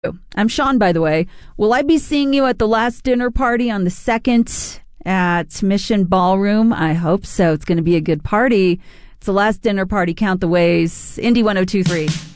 I'm Sean, by the way. Will I be seeing you at the last dinner party on the 2nd at Mission Ballroom? I hope so. It's going to be a good party. It's the last dinner party. Count the ways. Indy 102.3.